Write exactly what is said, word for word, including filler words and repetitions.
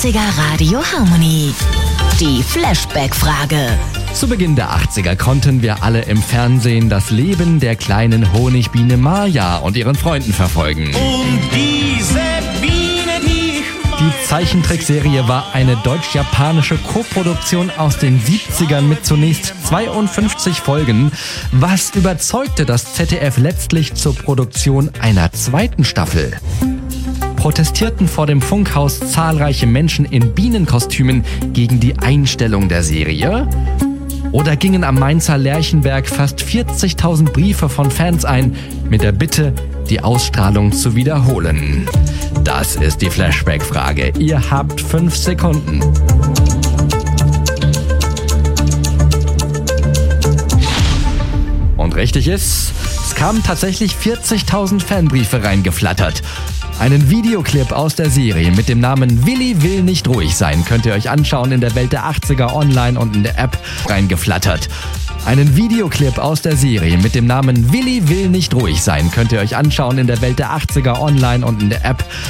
achtziger Radio Harmony. Die Flashback-Frage. Zu Beginn der achtziger konnten wir alle im Fernsehen das Leben der kleinen Honigbiene Maja und ihren Freunden verfolgen. Und diese Biene, die ich mag. Die Zeichentrickserie war eine deutsch-japanische Koproduktion aus den siebzigern mit zunächst zweiundfünfzig Folgen. Was überzeugte das Z D F letztlich zur Produktion einer zweiten Staffel? Protestierten vor dem Funkhaus zahlreiche Menschen in Bienenkostümen gegen die Einstellung der Serie? Oder gingen am Mainzer Lerchenberg fast vierzigtausend Briefe von Fans ein, mit der Bitte, die Ausstrahlung zu wiederholen? Das ist die Flashback-Frage. Ihr habt fünf Sekunden. Und richtig ist, es kamen tatsächlich vierzigtausend Fanbriefe reingeflattert. Einen Videoclip aus der Serie mit dem Namen Willi will nicht ruhig sein könnt ihr euch anschauen in der Welt der achtziger online und in der App reingeflattert. Einen Videoclip aus der Serie mit dem Namen Willi will nicht ruhig sein könnt ihr euch anschauen in der Welt der achtziger online und in der App